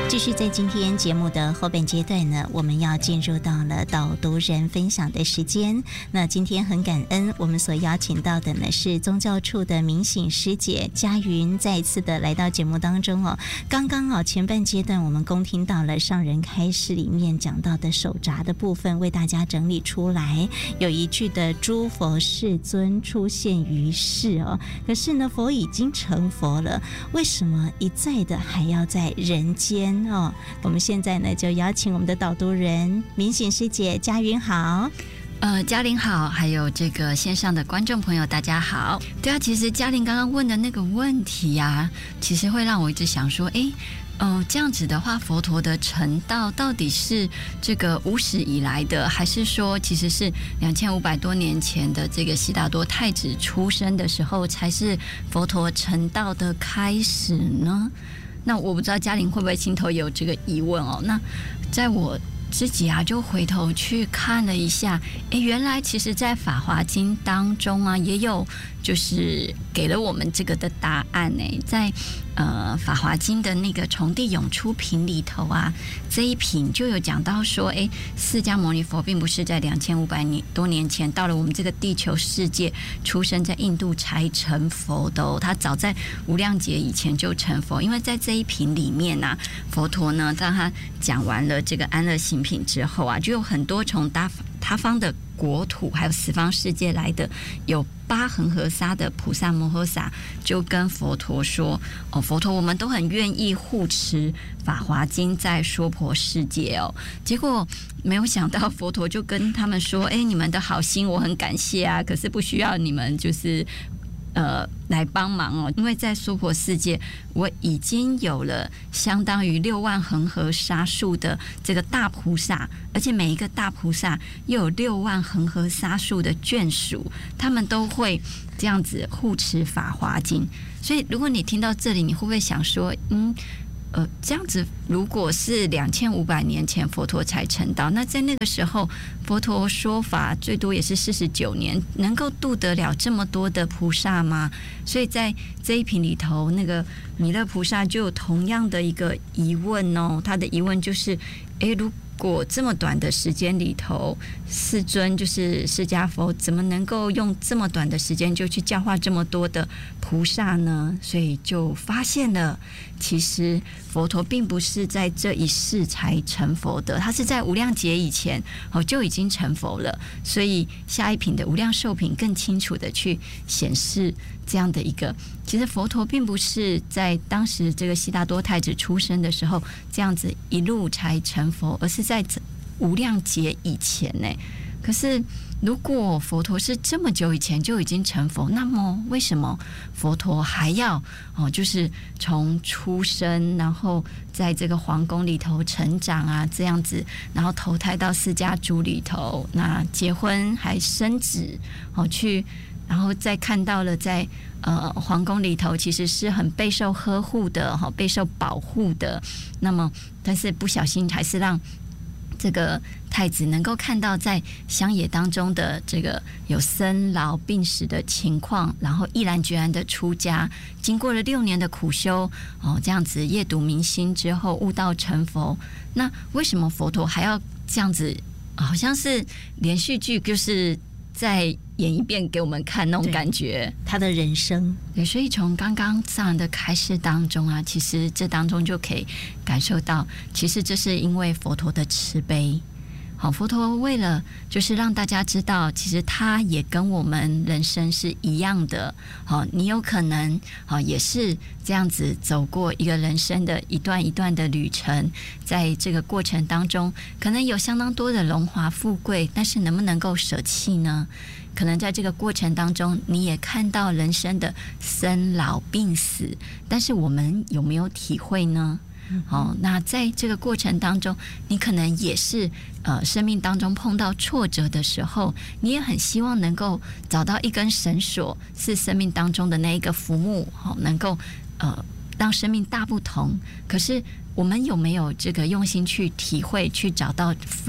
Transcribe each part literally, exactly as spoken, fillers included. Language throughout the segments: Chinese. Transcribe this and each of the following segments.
继续在今天节目的后半阶段呢，我们要进入到了导读人分享的时间。那今天很感恩，我们所邀请到的呢是宗教处的明醒师姐嘉云，再一次的来到节目当中哦。刚刚哦前半阶段我们恭听到了上人开示里面讲到的手札的部分，为大家整理出来，有一句的诸佛世尊出现于世哦，可是呢佛已经成佛了，为什么一再的还要在人间哦？我们现在呢就邀请我们的导读人明醒师姐嘉云好。 呃，嘉玲好，还有这个线上的观众朋友大家好。对啊，其实嘉玲刚刚问的那个问题啊，其实会让我一直想说，诶呃，这样子的话，佛陀的成道到底是这个无始以来的，还是说其实是两千五百多年前的这个悉达多太子出生的时候，才是佛陀成道的开始呢？那我不知道嘉玲会不会心头有这个疑问哦？那在我自己啊，就回头去看了一下，诶，原来其实在《法华经》当中啊，也有就是给了我们这个的答案呢。在呃《法华经》的那个从地涌出品里头啊，这一品就有讲到说，诶，释迦牟尼佛并不是在两千五百年多年前到了我们这个地球世界出生在印度才成佛的哦，他早在无量劫以前就成佛。因为在这一品里面啊，佛陀呢，当他讲完了这个安乐行品之后啊，就有很多从他他方的国土还有十方世界来的有八恒河沙的菩萨摩诃萨，就跟佛陀说：“哦，佛陀，我们都很愿意护持法华经在娑婆世界哦。”结果没有想到，佛陀就跟他们说：“哎，你们的好心我很感谢啊，可是不需要你们就是。”呃，来帮忙哦，因为在娑婆世界，我已经有了相当于六万恒河沙数的这个大菩萨，而且每一个大菩萨又有六万恒河沙数的眷属，他们都会这样子护持法华经。所以，如果你听到这里，你会不会想说，嗯？呃，这样子，如果是两千五百年前佛陀才成道，那在那个时候，佛陀说法最多也是四十九年，能够度得了这么多的菩萨吗？所以在这一品里头，那个弥勒菩萨就有同样的一个疑问哦，他的疑问就是，诶，如果这么短的时间里头，世尊就是释迦佛，怎么能够用这么短的时间就去教化这么多的菩萨呢？所以就发现了，其实佛陀并不是在这一世才成佛的，他是在无量劫以前哦就已经成佛了。所以下一品的无量寿品更清楚的去显示这样的一个，其实佛陀并不是在当时这个悉达多太子出生的时候这样子一路才成佛，而是在无量劫以前呢。可是如果佛陀是这么久以前就已经成佛，那么为什么佛陀还要哦，就是从出生，然后在这个皇宫里头成长啊，这样子，然后投胎到释迦族里头，那结婚还生子哦，去，然后再看到了在呃皇宫里头其实是很备受呵护的，哈，备受保护的。那么，但是不小心还是让这个太子能够看到在乡野当中的这个有生老病死的情况，然后毅然决然的出家，经过了六年的苦修哦，这样子夜读明心之后悟道成佛。那为什么佛陀还要这样子？好像是连续剧，就是再演一遍给我们看那种感觉， 他的人生。 对，所以从刚刚上人的开示当中啊，其实这当中就可以感受到，其实这是因为佛陀的慈悲。好，佛陀为了就是让大家知道，其实他也跟我们人生是一样的。好，你有可能好也是这样子走过一个人生的一段一段的旅程，在这个过程当中，可能有相当多的荣华富贵，但是能不能够舍弃呢？可能在这个过程当中，你也看到人生的生老病死，但是我们有没有体会呢？哦，那在这个过程当中，你可能也是呃，生命当中碰到挫折的时候，你也很希望能够找到一根绳索，是生命当中的那一个浮木，哦，能够呃让生命大不同。可是我们有没有这个用心去体会，去找到法？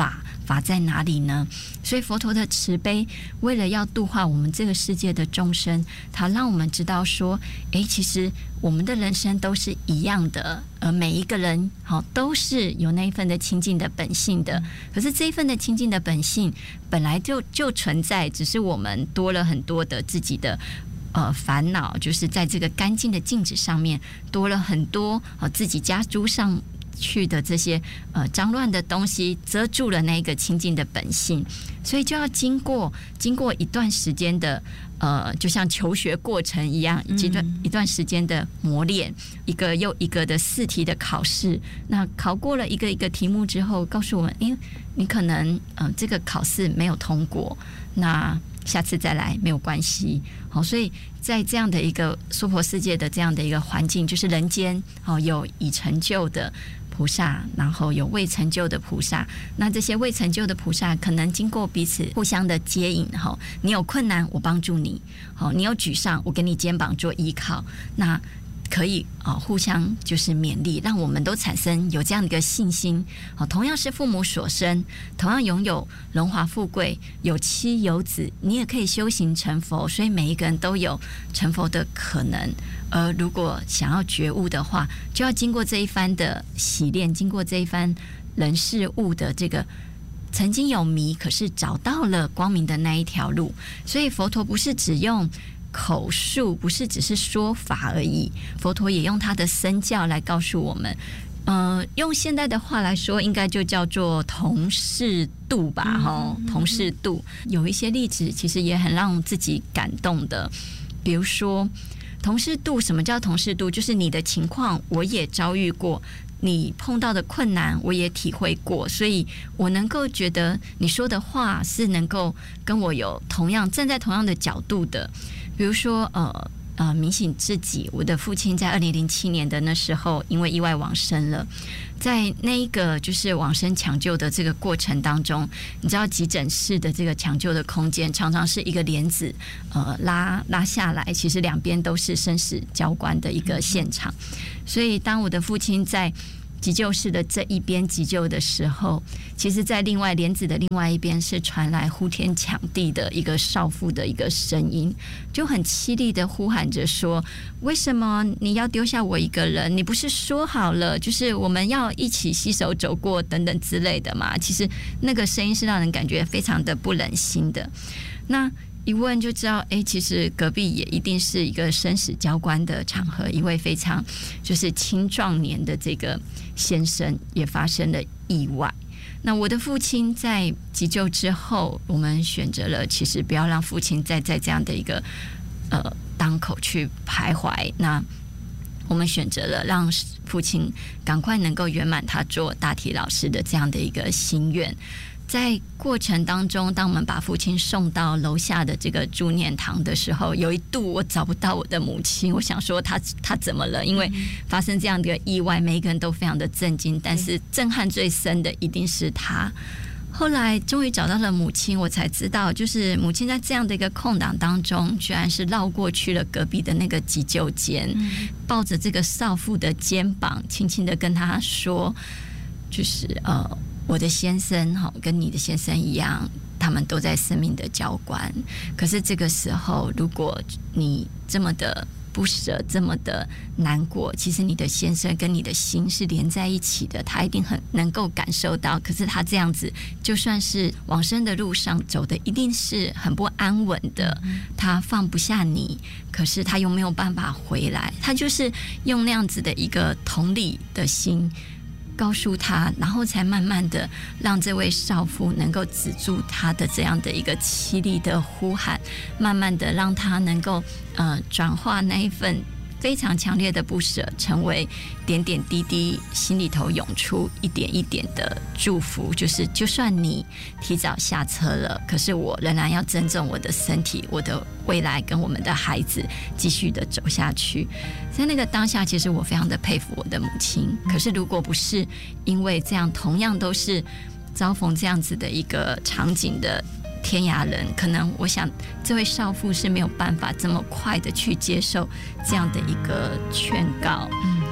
法在哪里呢？所以佛陀的慈悲为了要度化我们这个世界的众生，他让我们知道说，诶，其实我们的人生都是一样的，而每一个人好都是有那一份的清净的本性的。可是这一份的清净的本性本来就就存在，只是我们多了很多的自己的呃烦恼，就是在这个干净的镜子上面多了很多呃自己加诸上去的这些呃脏乱的东西，遮住了那个清净的本性，所以就要经过经过一段时间的呃，就像求学过程一样，一段、嗯、一段时间的磨练，一个又一个的试题的考试。那考过了一个一个题目之后，告诉我们，哎，你可能呃这个考试没有通过，那下次再来没有关系。好，所以在这样的一个娑婆世界的这样的一个环境，就是人间哦，有已成就的菩萨，然后有未成就的菩萨。那这些未成就的菩萨可能经过彼此互相的接引，你有困难我帮助你，你有沮丧我给你肩膀做依靠，那可以互相就是勉励，让我们都产生有这样的一个信心。同样是父母所生，同样拥有荣华富贵，有妻有子，你也可以修行成佛，所以每一个人都有成佛的可能。而如果想要觉悟的话，就要经过这一番的洗练，经过这一番人事物的这个曾经有迷，可是找到了光明的那一条路。所以佛陀不是只用口述，不是只是说法而已，佛陀也用他的身教来告诉我们。呃，用现代的话来说，应该就叫做同适度吧，哈、嗯，同适度。有一些例子其实也很让自己感动的，比如说同适度。什么叫同适度？就是你的情况我也遭遇过，你碰到的困难我也体会过，所以我能够觉得你说的话是能够跟我有同样站在同样的角度的。比如说呃呃，明醒自己，我的父亲在二零零七年的那时候因为意外往生了，在那一个就是往生抢救的这个过程当中，你知道急诊室的这个抢救的空间常常是一个帘子呃拉拉下来，其实两边都是生死交关的一个现场。所以当我的父亲在急救室的这一边急救的时候，其实在另外帘子的另外一边是传来呼天抢地的一个少妇的一个声音，就很凄厉的呼喊着说，为什么你要丢下我一个人？你不是说好了就是我们要一起携手走过等等之类的嘛？其实那个声音是让人感觉非常的不忍心的。那一问就知道，哎，其实隔壁也一定是一个生死交关的场合，一位非常就是青壮年的这个先生也发生了意外。那我的父亲在急救之后，我们选择了其实不要让父亲再在这样的一个呃当口去徘徊，那我们选择了让父亲赶快能够圆满他做大体老师的这样的一个心愿。在过程当中，当我们把父亲送到楼下的这个助念堂的时候，有一度我找不到我的母亲，我想说她她怎么了？因为发生这样的意外，每一个人都非常的震惊，但是震撼最深的一定是她。后来终于找到了母亲，我才知道，就是母亲在这样的一个空档当中，居然是绕过去了隔壁的那个急救间，抱着这个少妇的肩膀，轻轻的跟她说，就是呃。我的先生跟你的先生一样，他们都在生命的交关，可是这个时候如果你这么的不舍，这么的难过，其实你的先生跟你的心是连在一起的，他一定很能够感受到。可是他这样子就算是往生的路上走的一定是很不安稳的，他放不下你，可是他又没有办法回来，他就是用那样子的一个同理的心告诉他，然后才慢慢的让这位少妇能够止住他的这样的一个凄厉的呼喊，慢慢的让他能够呃转化那一份非常强烈的不舍，成为点点滴滴心里头涌出一点一点的祝福，就是就算你提早下车了，可是我仍然要珍重我的身体，我的未来跟我们的孩子继续的走下去。在那个当下，其实我非常的佩服我的母亲，可是如果不是因为这样同样都是遭逢这样子的一个场景的天涯人，可能我想这位少妇是没有办法这么快的去接受这样的一个劝告。嗯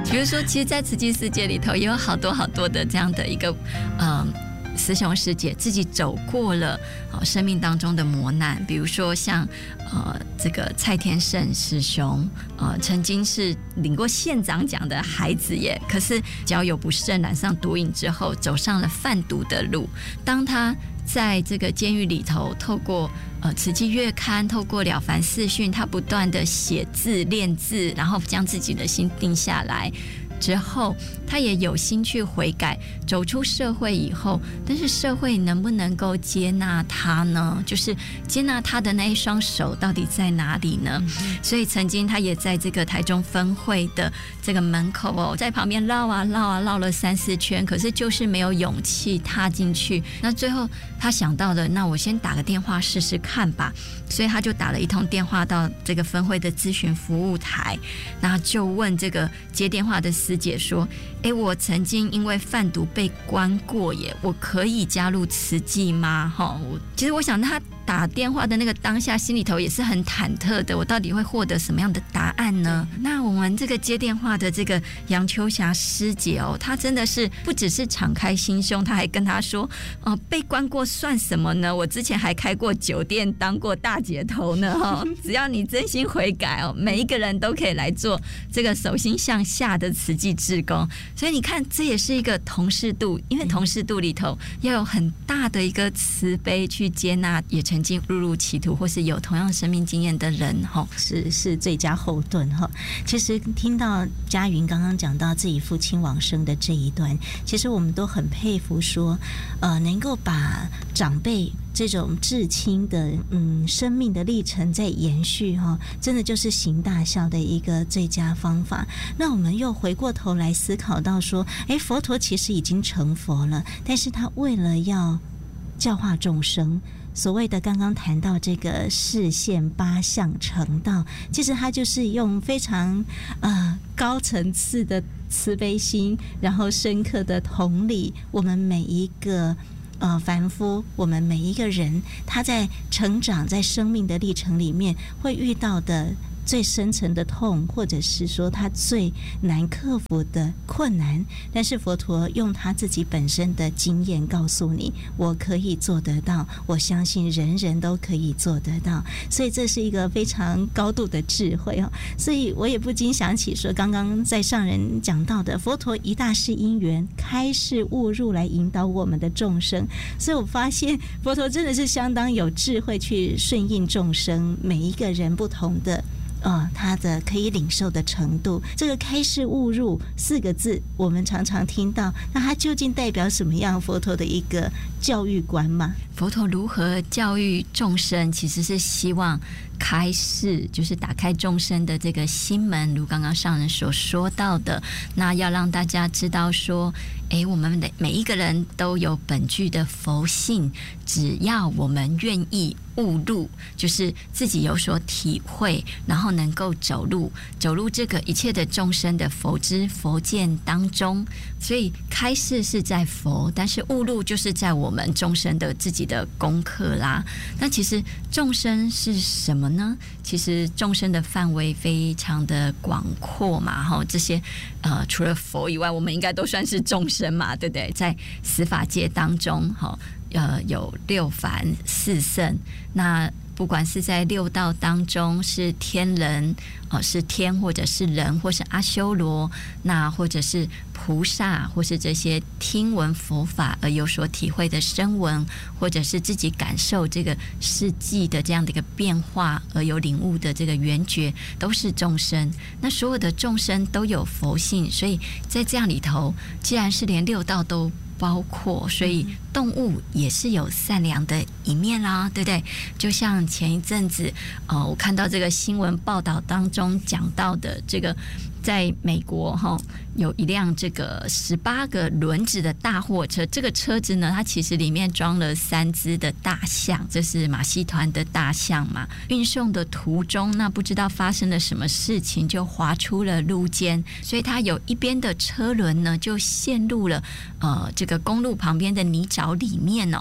比如说，其实，在慈济世界里头，也有好多好多的这样的一个，嗯、呃。师兄师姐自己走过了、哦、生命当中的磨难，比如说像呃这个蔡天胜师兄，呃曾经是领过县长奖的孩子耶，可是交友不慎，染上毒瘾之后，走上了贩毒的路。当他在这个监狱里头，透过呃慈济月刊，透过了凡四训，他不断的写字练字，然后将自己的心定下来。之后他也有心去悔改，走出社会以后，但是社会能不能够接纳他呢？就是接纳他的那一双手到底在哪里呢？嗯、所以曾经他也在这个台中分会的这个门口哦，在旁边绕啊绕啊绕了三四圈，可是就是没有勇气踏进去。那最后他想到了，那我先打个电话试试看吧。所以他就打了一通电话到这个分会的咨询服务台，然后就问这个接电话的师姐说：“哎，我曾经因为贩毒被关过耶，我可以加入慈济吗？”哈，其实我想他打电话的那个当下，心里头也是很忐忑的，我到底会获得什么样的答案呢？那我们这个接电话的这个杨秋霞师姐哦，她真的是不只是敞开心胸，她还跟他说：“哦、呃，被关过算什么呢？我之前还开过酒店，当过大姐头呢。哦，只要你真心悔改哦，每一个人都可以来做这个手心向下的慈济志工。所以你看，这也是一个同事度，因为同事度里头要有很大的一个慈悲去接纳，也曾经入入歧途或是有同样生命经验的人， 是是最佳后盾。其实听到嘉云刚刚讲到自己父亲往生的这一段，其实我们都很佩服说，呃，能够把长辈这种至亲的嗯生命的历程在延续哈，真的就是行大孝的一个最佳方法。那我们又回过头来思考到说，哎，佛陀其实已经成佛了，但是他为了要教化众生，所谓的刚刚谈到这个示现八相成道，其实他就是用非常呃高层次的慈悲心，然后深刻的同理我们每一个呃凡夫，我们每一个人，他在成长在生命的历程里面会遇到的最深层的痛，或者是说他最难克服的困难，但是佛陀用他自己本身的经验告诉你，我可以做得到，我相信人人都可以做得到，所以这是一个非常高度的智慧哦。所以我也不禁想起说，刚刚在上人讲到的，佛陀一大事因缘，开示悟入来引导我们的众生，所以我发现佛陀真的是相当有智慧去顺应众生每一个人不同的哦，他的可以领受的程度。这个开示悟入四个字我们常常听到，那它究竟代表什么样佛陀的一个教育观吗？ 佛陀如何教育众生，其实是希望开示，就是打开众生的这个心门，如刚刚上人所说到的，那要让大家知道说，诶，我们的每一个人都有本具的佛性，只要我们愿意悟入，就是自己有所体会，然后能够走入走入这个一切的众生的佛知佛见当中。所以开示是在佛，但是悟入就是在我们众生的自己的功课啦。那其实众生是什么呢？其实众生的范围非常的广阔嘛，哈，这些呃除了佛以外，我们应该都算是众生嘛，对不对？在十法界当中，哈，呃，有六凡四圣，那不管是在六道当中是天人，哦，是天或者是人，或是阿修罗，那或者是菩萨，或是这些听闻佛法而有所体会的声闻，或者是自己感受这个世纪的这样的一个变化而有领悟的这个缘觉，都是众生。那所有的众生都有佛性，所以在这样里头，既然是连六道都包括，所以动物也是有善良的一面啦，对不对？就像前一阵子，呃，我看到这个新闻报道当中讲到的，这个在美国哈有一辆这个十八个轮子的大货车，这个车子呢，它其实里面装了三只的大象，这是马戏团的大象嘛。运送的途中，那不知道发生了什么事情，就滑出了路肩，所以它有一边的车轮呢就陷入了呃这个公路旁边的泥沼里面哦。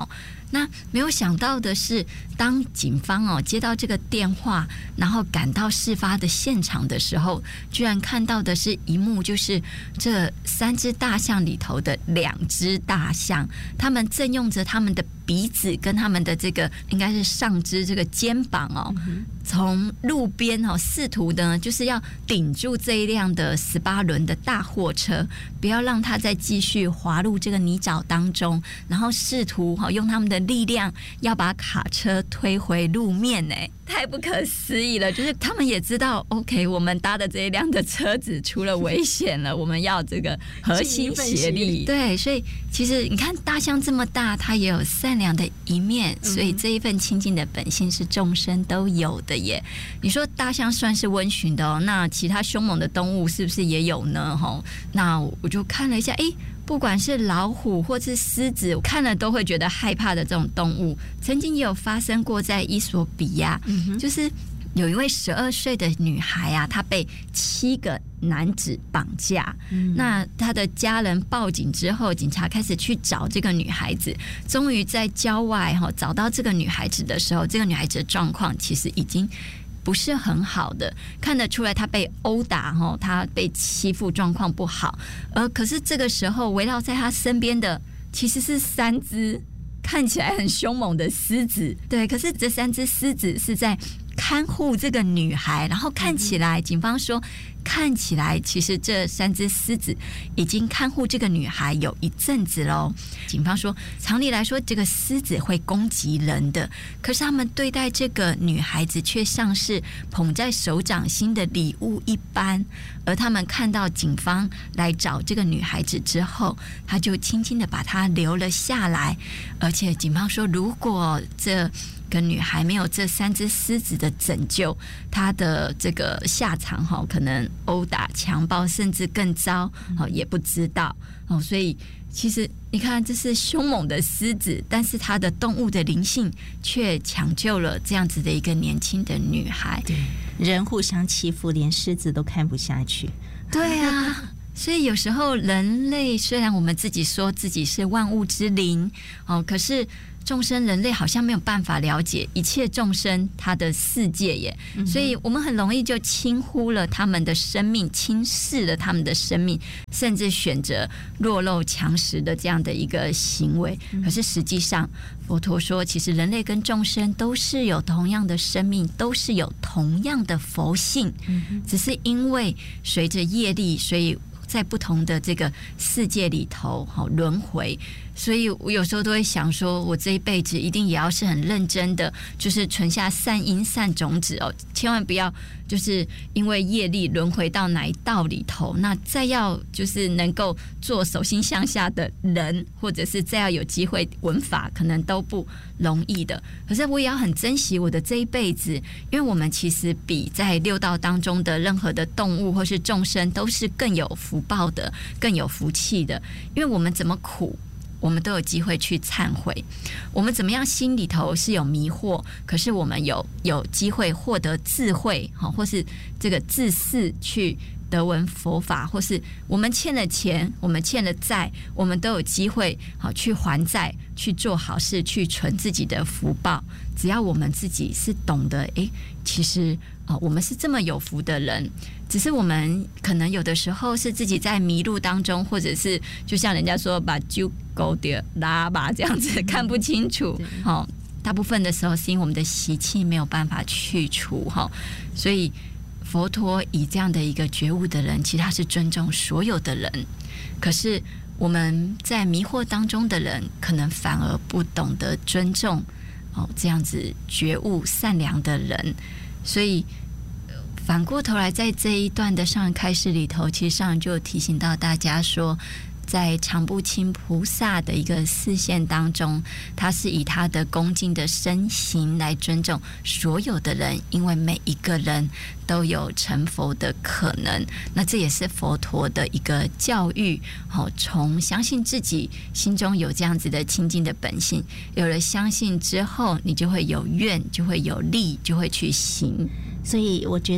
那没有想到的是，当警方哦接到这个电话，然后赶到事发的现场的时候，居然看到的是一幕，就是这三只大象里头的两只大象，他们正用着他们的鼻子跟他们的这个应该是上肢这个肩膀哦，从路边哦试图呢就是要顶住这一辆的十八轮的大货车，不要让它再继续滑入这个泥沼当中，然后试图用他们的力量要把卡车推回路面。哎，太不可思议了！就是他们也知道 ，OK， 我们搭的这一辆的车子出了危险了，我们要这个合心协力。对，所以其实你看大象这么大，它也有善良的一面，所以这一份亲近的本性是众生都有的耶。你说大象算是温驯的哦，那其他凶猛的动物是不是也有呢？哈，那我就看了一下，哎。不管是老虎或是狮子，我看了都会觉得害怕的这种动物，曾经也有发生过在伊索比亚，嗯、就是有一位十二岁的女孩啊，她被七个男子绑架。嗯、那她的家人报警之后，警察开始去找这个女孩子，终于在郊外哈找到这个女孩子的时候，这个女孩子的状况其实已经不是很好的，看得出来他被殴打，他被欺负，状况不好。而可是这个时候围绕在他身边的其实是三只看起来很凶猛的狮子，对，可是这三只狮子是在看护这个女孩，然后看起来，警方说看起来其实这三只狮子已经看护这个女孩有一阵子咯。警方说常理来说这个狮子会攻击人的，可是他们对待这个女孩子却像是捧在手掌心的礼物一般，而他们看到警方来找这个女孩子之后，他就轻轻的把她留了下来，而且警方说如果这个女孩没有这三只狮子的拯救，她的这个下场可能殴打、强暴，甚至更糟，也不知道。所以其实你看，这是凶猛的狮子，但是它的动物的灵性却抢救了这样子的一个年轻的女孩。 对，人互相欺负，连狮子都看不下去。 对啊。所以有时候人类虽然我们自己说自己是万物之灵，哦，可是众生人类好像没有办法了解一切众生他的世界耶，嗯、所以我们很容易就轻忽了他们的生命，轻视了他们的生命，甚至选择弱肉强食的这样的一个行为。嗯、可是实际上佛陀说，其实人类跟众生都是有同样的生命，都是有同样的佛性，嗯、只是因为随着业力，所以在不同的这个世界里头轮回，所以我有时候都会想说，我这一辈子一定也要是很认真的，就是存下善因善种子哦，千万不要就是因为业力轮回到哪一道里头，那再要就是能够做手心向下的人，或者是再要有机会闻法，可能都不容易的。可是我也要很珍惜我的这一辈子，因为我们其实比在六道当中的任何的动物或是众生都是更有福报的，更有福气的。因为我们怎么苦，我们都有机会去忏悔，我们怎么样心里头是有迷惑，可是我们有有机会获得智慧，或是这个自视去得闻佛法，或是我们欠了钱，我们欠了债，我们都有机会好去还债，去做好事，去存自己的福报。只要我们自己是懂得，诶，其实哦，我们是这么有福的人，只是我们可能有的时候是自己在迷路当中，或者是就像人家说把酒勾掉拉吧这样子看不清楚。好、哦，大部分的时候是因为我们的习气没有办法去除哈、哦，所以佛陀以这样的一个觉悟的人，其实他是尊重所有的人，可是我们在迷惑当中的人，可能反而不懂得尊重哦这样子觉悟善良的人，所以反过头来，在这一段的上人开示里头，其实上人就提醒到大家说，在常不轻菩萨的一个视线当中，他是以他的恭敬的身形来尊重所有的人，因为每一个人都有成佛的可能。那这也是佛陀的一个教育，从相信自己心中有这样子的清净的本性，有了相信之后，你就会有愿，就会有力，就会去行。 所以我觉得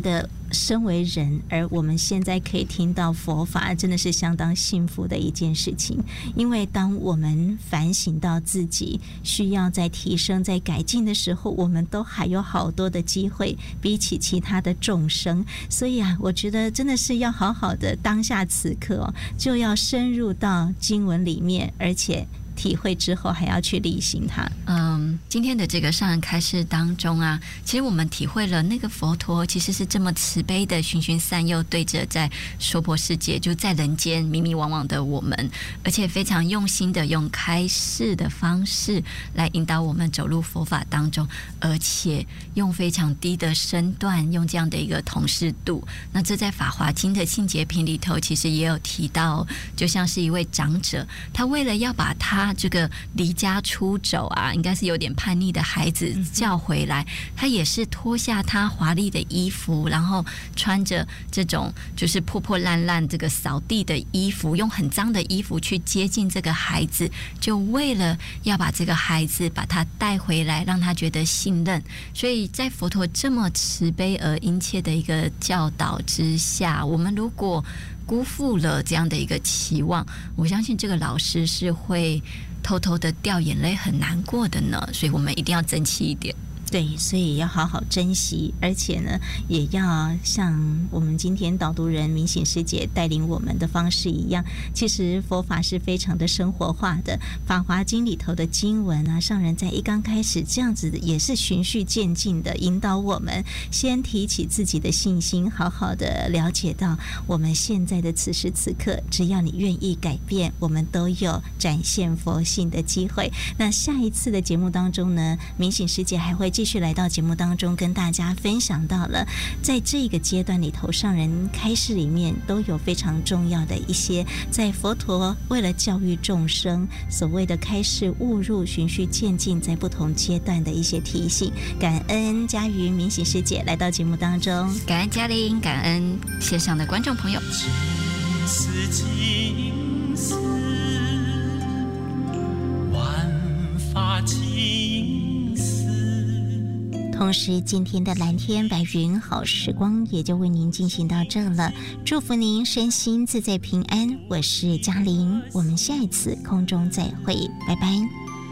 身为人，而我们现在可以听到佛法，真的是相当幸福的一件事情。因为当我们反省到自己需要在提升、在改进的时候，我们都还有好多的机会，比起其他的众生。所以啊，我觉得真的是要好好的当下此刻哦，就要深入到经文里面，而且体会之后还要去力行它。 嗯，今天的这个上人开示当中啊，其实我们体会了那个佛陀其实是这么慈悲的循循善诱，对着在娑婆世界就在人间迷迷惘惘的我们，而且非常用心的用开示的方式来引导我们走入佛法当中，而且用非常低的身段，用这样的一个同适度。那这在法华经的信解品里头其实也有提到，就像是一位长者，他为了要把他这个离家出走啊，应该是有点叛逆的孩子叫回来，他也是脱下他华丽的衣服，然后穿着这种就是破破烂烂这个扫地的衣服，用很脏的衣服去接近这个孩子，就为了要把这个孩子把他带回来，让他觉得信任。所以在佛陀这么慈悲而殷切的一个教导之下，我们如果辜负了这样的一个期望，我相信这个老师是会偷偷的掉眼泪，很难过的呢。所以我们一定要争气一点。 对，所以要好好珍惜，而且呢，也要像我们今天导读人明醒师姐带领我们的方式一样，其实佛法是非常的生活化的。法华经里头的经文啊，上人在一刚开始这样子也是循序渐进的引导我们，先提起自己的信心，好好的了解到我们现在的此时此刻，只要你愿意改变，我们都有展现佛性的机会。那下一次的节目当中呢，明醒师姐还会继续来到节目当中，跟大家分享到了在这个阶段里头，上人开示里面都有非常重要的一些，在佛陀为了教育众生所谓的开示悟入循序渐进，在不同阶段的一些提醒。感恩嘉瑜明醒师姐来到节目当中， 感恩嘉玲，感恩线上的观众朋友。 是金丝万法金丝。 同时今天的蓝天白云好时光也就为您进行到这了，祝福您身心自在平安。我是嘉玲，我们下一次空中再会，拜拜。